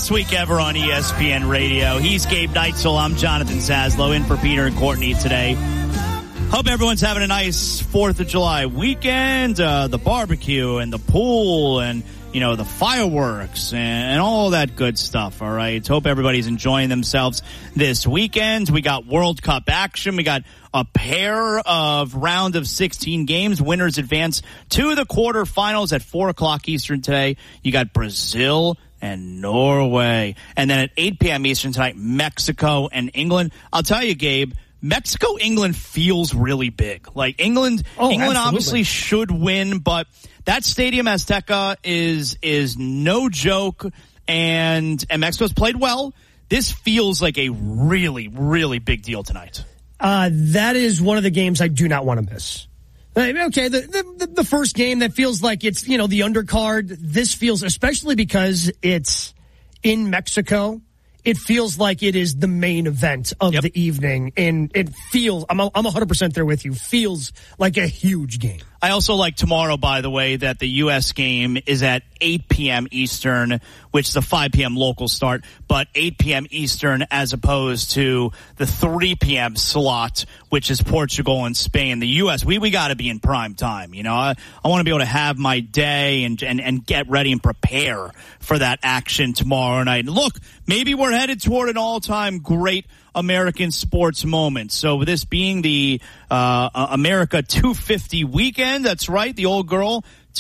best week ever on ESPN Radio. He's Gabe Neitzel. I'm Jonathan Zaslow, in for Peter and Courtney today. Hope everyone's having a nice 4th of July weekend. The barbecue and the pool and, the fireworks and all that good stuff, all right? Hope everybody's enjoying themselves this weekend. We got World Cup action. We got a pair of round of 16 games. Winners advance to the quarterfinals at 4 o'clock Eastern today. You got Brazil and Norway. And then at 8 p.m. Eastern tonight, Mexico and England. I'll tell you, Gabe, Mexico-England feels really big. Like England obviously should win, but that Stadium Azteca is no joke, and Mexico's played well. This feels like a really, really big deal tonight. That is one of the games I do not want to miss. Okay, the first game that feels like it's, the undercard. This feels, especially because it's in Mexico, it feels like it is the main event of the evening, and it feels, I'm 100% there with you, feels like a huge game. I also like tomorrow, by the way, that the U.S. game is at 8 p.m. Eastern, which is a 5 p.m. local start, but 8 p.m. Eastern as opposed to the 3 p.m. slot, which is Portugal and Spain. The U.S., we got to be in prime time. I want to be able to have my day and get ready and prepare for that action tomorrow night. And look, maybe we're headed toward an all-time great American sports moment. So with this being the America 250 weekend, that's right, the old girl,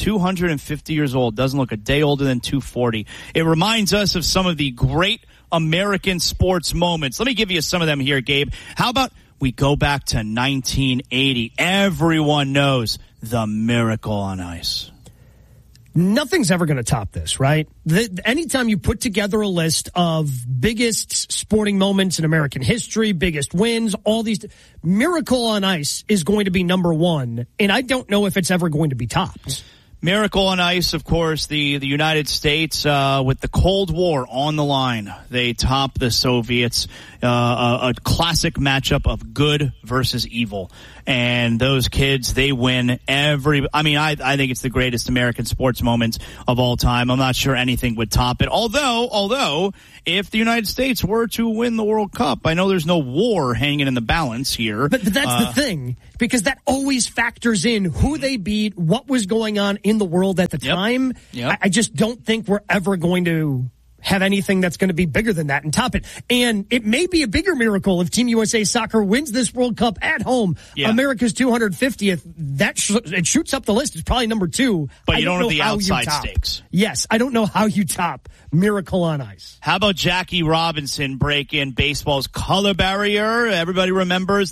250 years old, doesn't look a day older than 240. It reminds us of some of the great American sports moments. Let me give you some of them here, Gabe. How about we go back to 1980? Everyone knows the Miracle on Ice. Nothing's ever going to top this, right? Anytime you put together a list of biggest sporting moments in American history, biggest wins, all these, Miracle on Ice is going to be number one, and I don't know if it's ever going to be topped. Miracle on Ice, of course, the United States with the Cold War on the line. They top the Soviets, a classic matchup of good versus evil. And those kids, they win I think it's the greatest American sports moment of all time. I'm not sure anything would top it. Although, if the United States were to win the World Cup, I know there's no war hanging in the balance here. But that's the thing, because that always factors in who they beat, what was going on in the world at the time. Yep. I just don't think we're ever going to have anything that's going to be bigger than that and top it. And it may be a bigger miracle if Team USA Soccer wins this World Cup at home. Yeah. America's 250th, it shoots up the list. It's probably number 2. But you don't have the outside stakes. Yes, I don't know how you top Miracle on Ice. How about Jackie Robinson breaking baseball's color barrier? Everybody remembers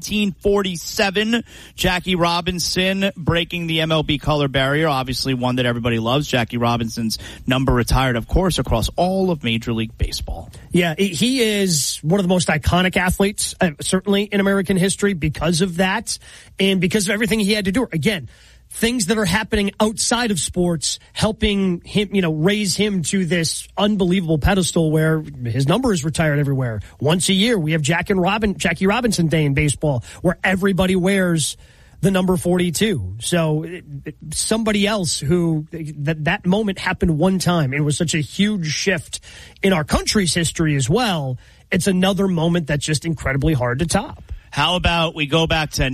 1947. Jackie Robinson breaking the MLB color barrier. Obviously one that everybody loves. Jackie Robinson's number retired, of course, across all of Major League Baseball. Yeah, he is one of the most iconic athletes, certainly in American history, because of that and because of everything he had to do. Again, things that are happening outside of sports helping him, raise him to this unbelievable pedestal where his number is retired everywhere. Once a year, we have Jackie Robinson Day in baseball, where everybody wears the number 42. So somebody else who that moment happened one time. It was such a huge shift in our country's history as well. It's another moment that's just incredibly hard to top. How about we go back to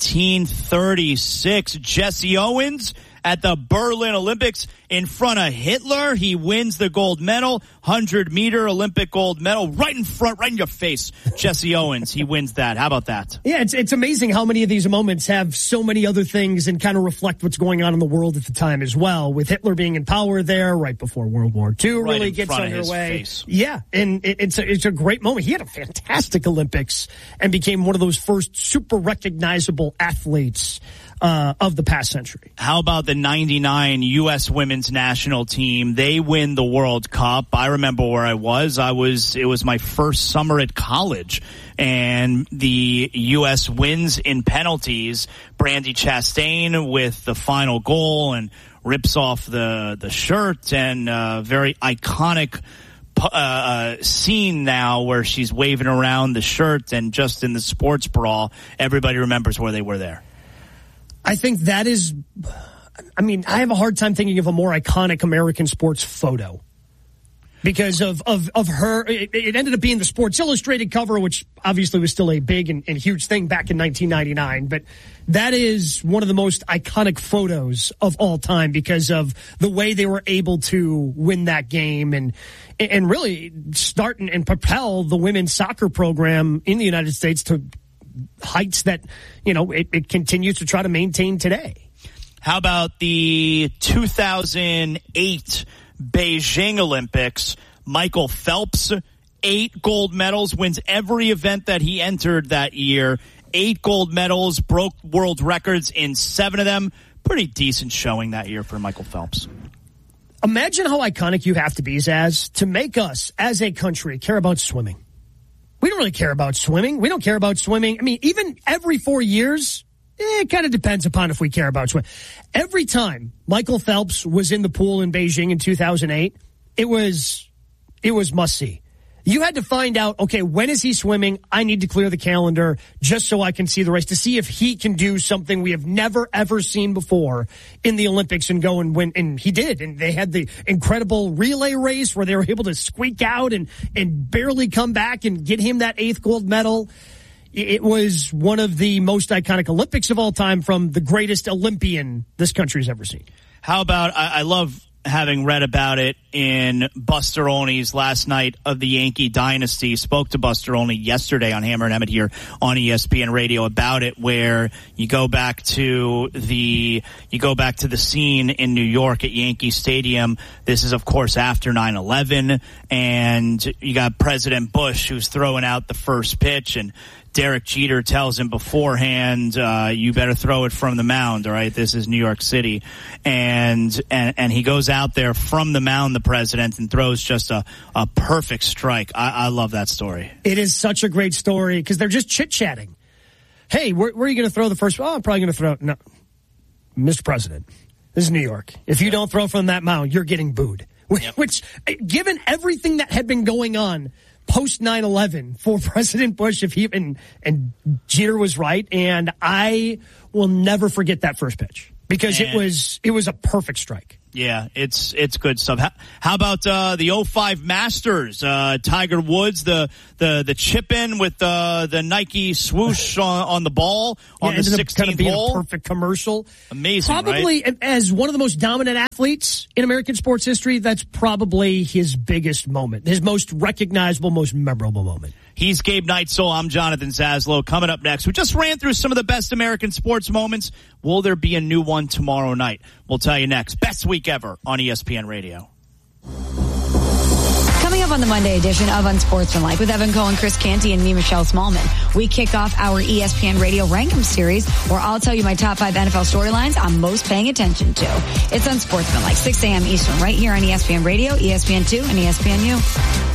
1936? Jesse Owens at the Berlin Olympics in front of Hitler. He wins the gold medal, 100-meter Olympic gold medal, right in front, right in your face. Jesse Owens, he wins that. How about that? Yeah, it's amazing how many of these moments have so many other things and kind of reflect what's going on in the world at the time as well. With Hitler being in power there right before World War II really gets underway. Yeah, and it's a great moment. He had a fantastic Olympics and became one of those first super recognizable athletes of the past century. How about the 99 U.S. women's national team? They win the World Cup. I remember where I was. It was my first summer at college, and the U.S. wins in penalties. Brandi Chastain with the final goal and rips off the shirt, and very iconic scene now where she's waving around the shirt, and just in the sports brawl, everybody remembers where they were there. I think that is, I have a hard time thinking of a more iconic American sports photo. because of her. It ended up being the Sports Illustrated cover, which obviously was still a big and huge thing back in 1999. But that is one of the most iconic photos of all time because of the way they were able to win that game and really start and propel the women's soccer program in the United States to heights that, it continues to try to maintain today. How about the 2008 Beijing Olympics? Michael Phelps, 8 gold medals, wins every event that he entered that year. 8 gold medals, broke world records in 7 of them. Pretty decent showing that year for Michael Phelps. Imagine how iconic you have to be, Zaz, to make us, as a country, care about swimming. We don't really care about swimming. We don't care about swimming. I mean, even every 4 years, it kind of depends upon if we care about swimming. Every time Michael Phelps was in the pool in Beijing in 2008, it was must-see. You had to find out, okay, when is he swimming? I need to clear the calendar just so I can see the race to see if he can do something we have never, ever seen before in the Olympics and go and win. And he did. And they had the incredible relay race where they were able to squeak out and barely come back and get him that 8th gold medal. It was one of the most iconic Olympics of all time from the greatest Olympian this country's ever seen. How about, I love having read about it in Buster Olney's Last Night of the Yankee Dynasty. Spoke to Buster Olney yesterday on Hammer and Emmett here on ESPN Radio about it, where you go back to the scene in New York at Yankee Stadium. This is, of course, after 9/11, and you got President Bush who's throwing out the first pitch, and Derek Jeter tells him beforehand, you better throw it from the mound, all right? This is New York City. And he goes out there from the mound, the president, and throws just a perfect strike. I love that story. It is such a great story because they're just chit-chatting. Hey, where are you going to throw the first? Oh, I'm probably going to throw. No, Mr. President, this is New York. If you don't throw from that mound, you're getting booed. Yep. Which, given everything that had been going on post 9/11 for President Bush, if he and Jeter was right, and I will never forget that first pitch because it was a perfect strike. Yeah, it's good stuff. How about the 05 Masters? Tiger Woods, the chip in with the Nike swoosh on the ball on the 16th kind of being hole. A perfect commercial. Amazing, probably, right? As one of the most dominant athletes in American sports history, that's probably his biggest moment, his most recognizable, most memorable moment. He's Gabe Neitzel. I'm Jonathan Zaslow. Coming up next, we just ran through some of the best American sports moments. Will there be a new one tomorrow night? We'll tell you next. Best week ever on ESPN Radio. Coming up on the Monday edition of Unsportsmanlike with Evan Cohen, Chris Canty, and me, Michelle Smallman, we kick off our ESPN Radio Rankum series where I'll tell you my top 5 NFL storylines I'm most paying attention to. It's Unsportsmanlike, 6 a.m. Eastern, right here on ESPN Radio, ESPN2, and ESPNU.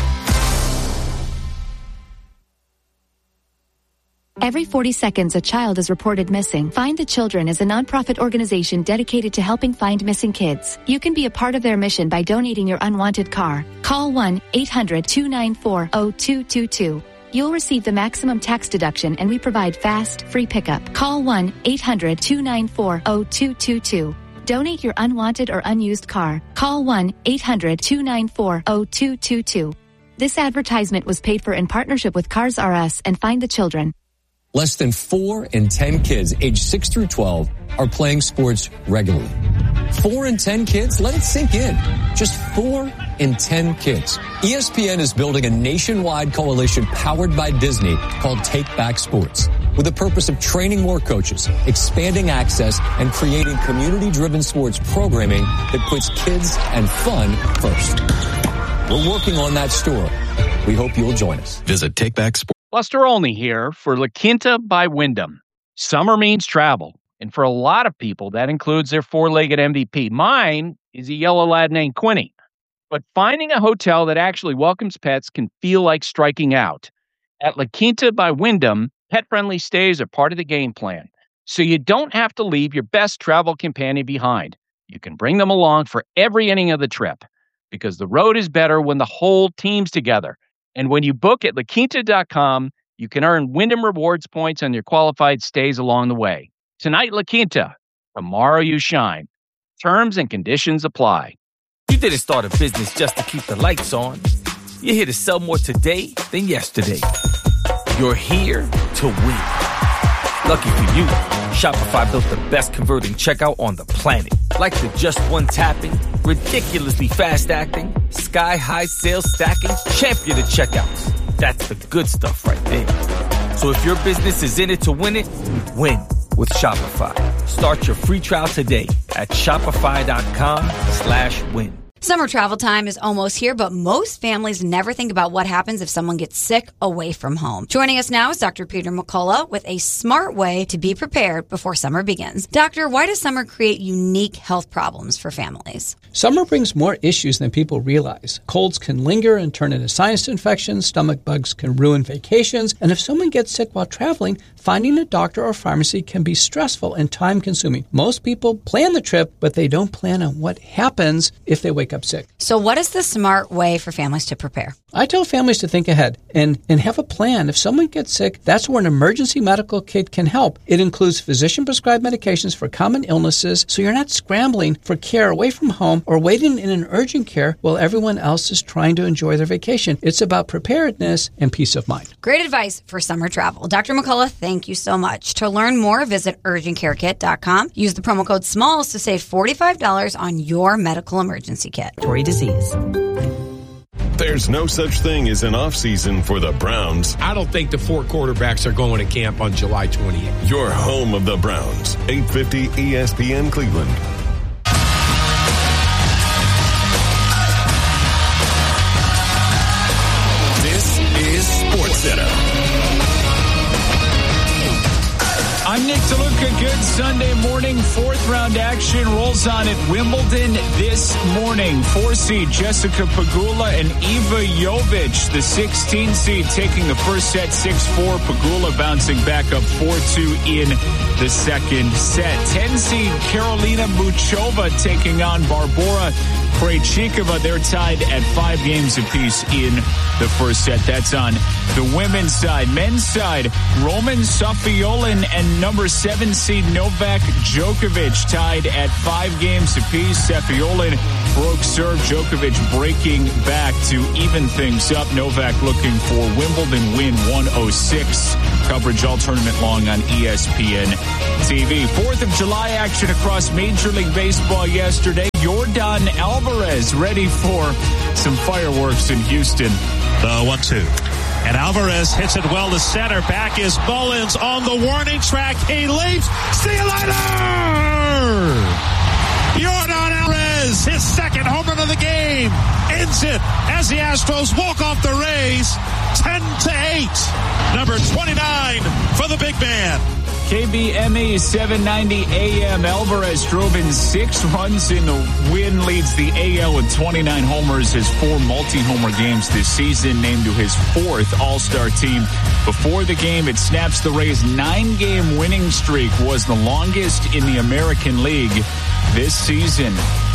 Every 40 seconds, a child is reported missing. Find the Children is a nonprofit organization dedicated to helping find missing kids. You can be a part of their mission by donating your unwanted car. Call 1-800-294-0222. You'll receive the maximum tax deduction, and we provide fast, free pickup. Call 1-800-294-0222. Donate your unwanted or unused car. Call 1-800-294-0222. This advertisement was paid for in partnership with Cars R Us and Find the Children. Less than 4 in 10 kids aged 6 through 12 are playing sports regularly. 4 in 10 kids? Let it sink in. Just 4 in 10 kids. ESPN is building a nationwide coalition powered by Disney called Take Back Sports, with the purpose of training more coaches, expanding access, and creating community-driven sports programming that puts kids and fun first. We're working on that story. We hope you'll join us. Visit Take Back Sports. Buster Olney here for La Quinta by Wyndham. Summer means travel, and for a lot of people, that includes their four-legged MVP. Mine is a yellow lad named Quinny. But finding a hotel that actually welcomes pets can feel like striking out. At La Quinta by Wyndham, pet-friendly stays are part of the game plan, so you don't have to leave your best travel companion behind. You can bring them along for every inning of the trip, because the road is better when the whole team's together. And when you book at LaQuinta.com, you can earn Wyndham Rewards points on your qualified stays along the way. Tonight, La Quinta. Tomorrow, you shine. Terms and conditions apply. You didn't start a business just to keep the lights on. You're here to sell more today than yesterday. You're here to win. Lucky for you, Shopify built the best converting checkout on the planet. Like the just one tapping, ridiculously fast acting, sky-high sales stacking, champion of checkouts. That's the good stuff right there. So if your business is in it to win it, win with Shopify. Start your free trial today at shopify.com/win. Summer travel time is almost here, but most families never think about what happens if someone gets sick away from home. Joining us now is Dr. Peter McCullough with a smart way to be prepared before summer begins. Doctor, why does summer create unique health problems for families? Summer brings more issues than people realize. Colds can linger and turn into sinus infections, stomach bugs can ruin vacations, and if someone gets sick while traveling, finding a doctor or pharmacy can be stressful and time-consuming. Most people plan the trip, but they don't plan on what happens if they wake up sick. So what is the smart way for families to prepare? I tell families to think ahead and have a plan. If someone gets sick, that's where an emergency medical kit can help. It includes physician-prescribed medications for common illnesses, so you're not scrambling for care away from home or waiting in an urgent care while everyone else is trying to enjoy their vacation. It's about preparedness and peace of mind. Great advice for summer travel. Dr. McCullough, thank you so much. To learn more, visit urgentcarekit.com. Use the promo code SMALLS to save $45 on your medical emergency kit. Disease. There's no such thing as an off-season for the Browns. I don't think the 4 quarterbacks are going to camp on July 28th. Your home of the Browns. 850 ESPN Cleveland. This is SportsCenter. I'm Nick DeLuca. Good Sunday morning. 4th round action rolls on at Wimbledon this morning. 4 seed Jessica Pegula and Iva Jovic, the 16 seed, taking the first set 6-4. Pegula bouncing back up 4-2 in the second set. 10 seed Karolina Muchova taking on Barbora Krejcikova. They're tied at 5 games apiece in the first set. That's on the women's side. Men's side, Roman Safiullin and number 7 seed Novak Djokovic tied at 5 games apiece. Safiullin broke serve. Djokovic breaking back to even things up. Novak looking for Wimbledon win 106. Coverage all tournament long on ESPN TV. 4th of July action across Major League Baseball yesterday. Yordan Alvarez ready for some fireworks in Houston. The 1-2. And Alvarez hits it well to center. Back is Mullins on the warning track. He leaps. See you later! Yordan Alvarez, his second home run of the game, ends it as the Astros walk off the Rays 10-8. Number 29 for the big man. KBME 790 AM. Alvarez drove in 6 runs in the win, leads the AL with 29 homers, his 4 multi-homer games this season, named to his 4th All-Star team. Before the game, it snaps the Rays' 9-game winning streak, was the longest in the American League this season.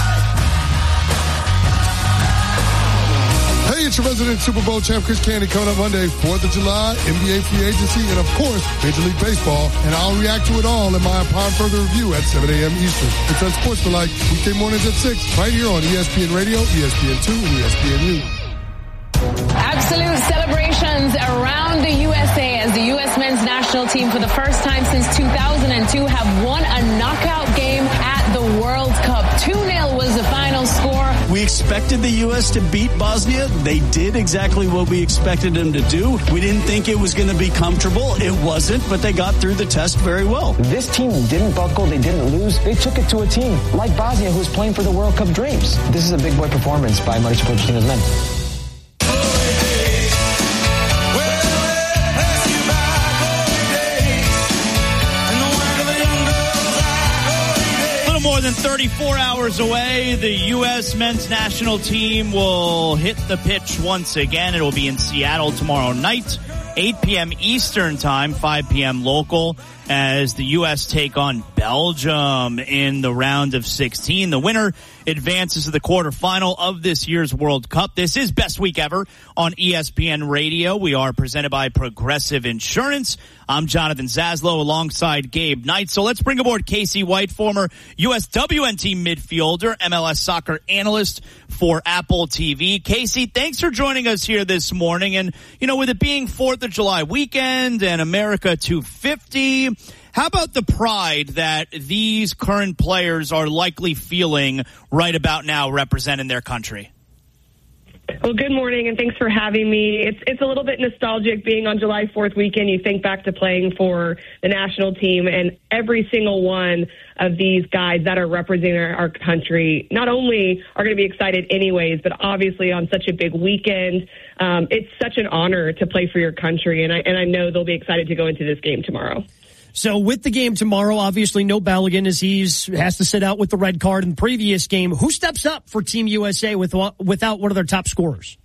Hey, it's your resident Super Bowl champ, Chris Canty, coming up Monday, 4th of July, NBA free agency, and of course, Major League Baseball. And I'll react to it all in my upon further review at 7 a.m. Eastern. It's Unsportsmanlike, weekday mornings at 6, right here on ESPN Radio, ESPN2, and ESPNU. Absolute celebrations around the USA as the U.S. men's national team for the first time since 2002 have won a knockout game at the World Cup. 2-0 was the final score. We expected the U.S. to beat Bosnia. They did exactly what we expected them to do. We didn't think it was going to be comfortable. It wasn't, but they got through the test very well. This team didn't buckle. They didn't lose. They took it to a team like Bosnia who was playing for the World Cup dreams. This is a big boy performance by Mauricio Pochettino's men. More than 34 hours away, the U.S. men's national team will hit the pitch once again. It will be in Seattle tomorrow night, 8 p.m. Eastern time, 5 p.m. local, as the U.S. take on Belgium in the round of 16. The winner advances to the quarterfinal of this year's World Cup. This is Best Week Ever on ESPN Radio. We are presented by Progressive Insurance. I'm Jonathan Zaslow alongside Gabe Knight. So let's bring aboard Casey White, former U.S. WNT midfielder, MLS soccer analyst for Apple TV. Casey, thanks for joining us here this morning. And, you know, with it being 4th of July weekend and America 250, how about the pride that these current players are likely feeling right about now representing their country? Well, good morning, and thanks for having me. It's a little bit nostalgic being on July 4th weekend. You think back to playing for the national team, and every single one of these guys that are representing our country not only are going to be excited anyways, but obviously on such a big weekend. It's such an honor to play for your country, and I know they'll be excited to go into this game tomorrow. So with the game tomorrow, obviously no Balogun as has to sit out with the red card in the previous game. Who steps up for Team USA without one of their top scorers?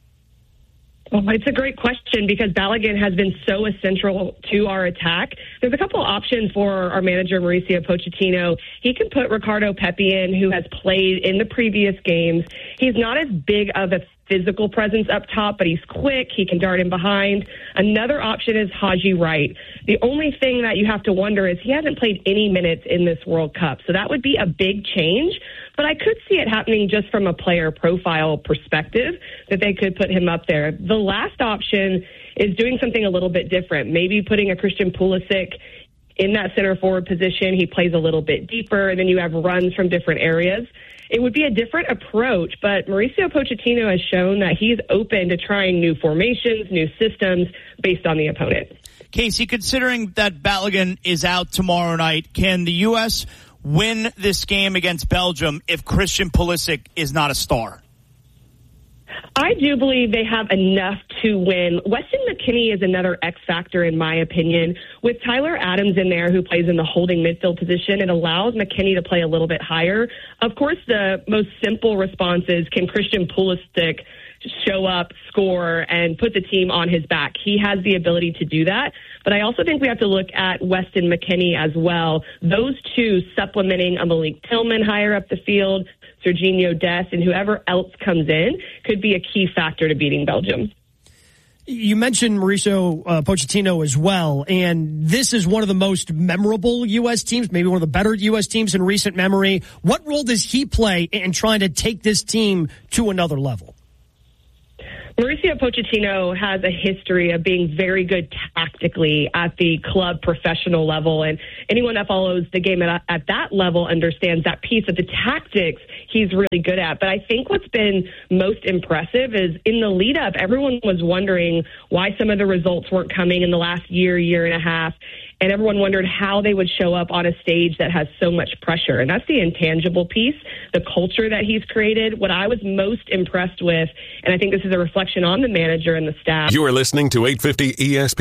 Well, it's a great question because Balogun has been so essential to our attack. There's a couple options for our manager, Mauricio Pochettino. He can put Ricardo Pepi in, who has played in the previous games. He's not as big of a physical presence up top, but he's quick. He can dart in behind. Another option is Haji Wright. The only thing that you have to wonder is he hasn't played any minutes in this World Cup, so that would be a big change. But I could see it happening just from a player profile perspective, that they could put him up there. The last option is doing something a little bit different, maybe putting a Christian Pulisic in that center forward position. He plays a little bit deeper, and then you have runs from different areas. It would be a different approach, but Mauricio Pochettino has shown that he's open to trying new formations, new systems based on the opponent. Casey, considering that Balogun is out tomorrow night, can the U.S. win this game against Belgium if Christian Pulisic is not a star? I do believe they have enough to win. Weston McKennie is another X factor, in my opinion. With Tyler Adams in there, who plays in the holding midfield position, it allows McKennie to play a little bit higher. Of course, the most simple response is, can Christian Pulisic show up, score, and put the team on his back? He has the ability to do that. But I also think we have to look at Weston McKennie as well. Those two supplementing a Malik Tillman higher up the field, Serginho Dest, and whoever else comes in could be a key factor to beating Belgium. You mentioned Mauricio Pochettino as well, and this is one of the most memorable U.S. teams, maybe one of the better U.S. teams in recent memory. What role does he play in trying to take this team to another level? Mauricio Pochettino has a history of being very good tactically at the club professional level, and anyone that follows the game at that level understands that piece of the tactics he's really good at. But I think what's been most impressive is in the lead up, everyone was wondering why some of the results weren't coming in the last year and a half. And everyone wondered how they would show up on a stage that has so much pressure. And that's the intangible piece, the culture that he's created. What I was most impressed with, and I think this is a reflection on the manager and the staff. You are listening to 850 ESPN.